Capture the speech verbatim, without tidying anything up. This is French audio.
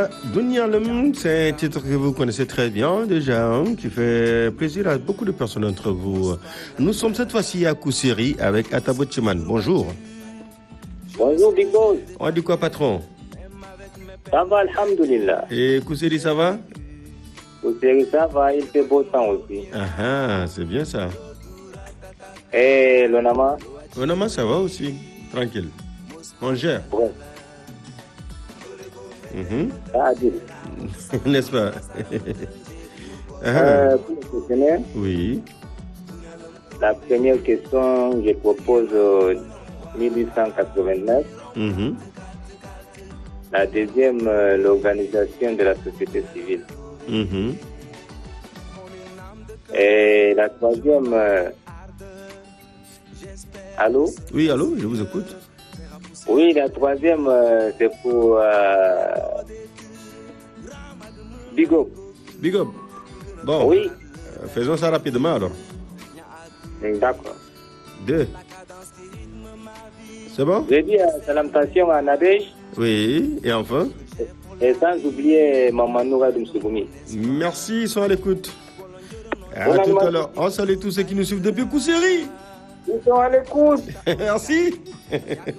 Dunyalem, c'est un titre que vous connaissez très bien déjà, hein, qui fait plaisir à beaucoup de personnes d'entre vous. Nous sommes cette fois-ci à Kousseri avec Atabo Chiman. Bonjour. Bonjour, Big Boss. On dit quoi, patron? Ça va, alhamdoulilah. Et Kousseri, ça va? Kousseri, ça va, il fait beau temps aussi. Ah ah, c'est bien ça. Et l'Onama? L'Onama, ça va aussi, tranquille. On gère. Ouais. Mm-hmm. Ah, dis. N'est-ce pas? euh, pour le questionnaire, oui. La première question, je propose euh, mille huit cent quatre-vingt-neuf. Mm-hmm. La deuxième, euh, l'organisation de la société civile. Mm-hmm. Et la troisième, euh... allô? Oui, allô, je vous écoute. Oui, la troisième, euh, c'est pour euh... Big Up. Big Up. Bon. Oui. Euh, faisons ça rapidement alors. D'accord. Deux. C'est bon? J'ai dit euh, salutation à Nadège. Oui, et enfin? Et sans oublier Maman Noura Doumsougoumi. Merci, ils sont à l'écoute. À Bon tout animal. à l'heure. On salue tous ceux qui nous suivent depuis Kousseri. Ils sont à l'écoute. Merci.